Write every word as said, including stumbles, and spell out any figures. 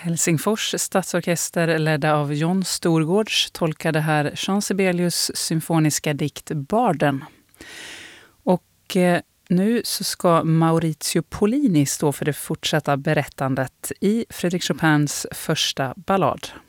Helsingfors stadsorkester ledda av John Storgårds tolkade här Jean Sibelius symfoniska dikt Barden. Och eh, nu så ska Maurizio Pollini stå för det fortsatta berättandet i Frédéric Chopins första ballad.